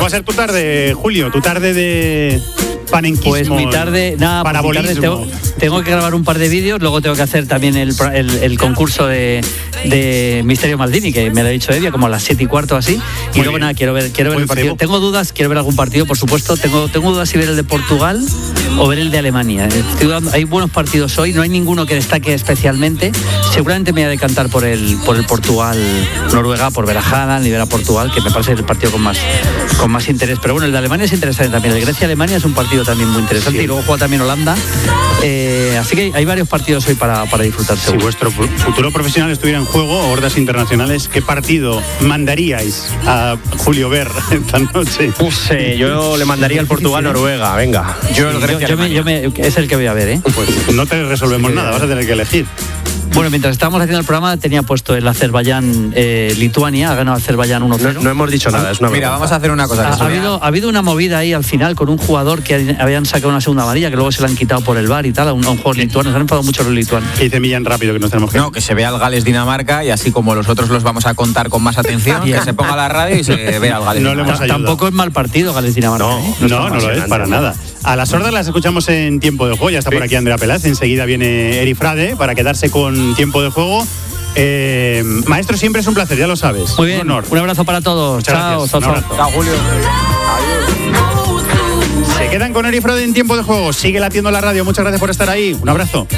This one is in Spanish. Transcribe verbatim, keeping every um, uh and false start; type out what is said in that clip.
va a ser tu tarde, Julio? Tu tarde de panenquismo. Pues mi tarde, nada, pues mi tarde tengo, tengo que grabar un par de vídeos, luego tengo que hacer también el, el, el concurso de, de Misterio Maldini, que me lo ha dicho Evia, como a las siete y cuarto así. Y Muy luego bien. nada, quiero ver, quiero ver el partido. Cebo. Tengo dudas, quiero ver algún partido, por supuesto. Tengo, tengo dudas si ver el de Portugal o ver el de Alemania. Estoy dudando, hay buenos partidos hoy, no hay ninguno que destaque especialmente. Seguramente me voy a decantar por el, por el Portugal-Noruega, por ver a Haaland y ver a Portugal, que me parece el partido con más, con más interés. Pero bueno, el de Alemania es interesante también. El de Grecia-Alemania es un partido también muy interesante. Sí. Y luego juega también Holanda. Eh, así que hay varios partidos hoy para, para disfrutar. Si vuestro futuro profesional estuviera en juego, hordas internacionales, ¿qué partido mandaríais a Julio ver esta noche? Uf, eh, yo le mandaría el Portugal-Noruega, venga. Yo el Grecia yo, yo me, yo me, es el que voy a ver, ¿eh? Pues no te resolvemos sí, nada, vas a tener que elegir. Bueno, mientras estábamos haciendo el programa tenía puesto el Azerbaiyán-Lituania, eh, ha ganado Azerbaiyán uno cero. No, no hemos dicho nada, es una Mira, vamos a hacer una cosa. Ha, ha, habido, ha habido una movida ahí al final con un jugador que habían sacado una segunda amarilla, que luego se la han quitado por el V A R y tal, a un, a un jugador lituano. Se han enfadado mucho los lituanos. Que dice Millán rápido que nos tenemos que... No, que se vea el Gales-Dinamarca y así como los otros los vamos a contar con más atención, que se ponga la radio y se vea el Gales-Dinamarca. No tampoco es mal partido Gales-Dinamarca. No, ¿eh? no, no, no lo es para nada. A las sordas las escuchamos en Tiempo de Juego. Ya está sí. por aquí Andrea Pelaz. Enseguida viene Eri Frade para quedarse con Tiempo de Juego. Eh, maestro, siempre es un placer, ya lo sabes. Muy bien, un honor. Un abrazo para todos. Muchas chao, chao, chao. Chao, Julio. Se quedan con Eri Frade en Tiempo de Juego. Sigue latiendo la radio. Muchas gracias por estar ahí. Un abrazo.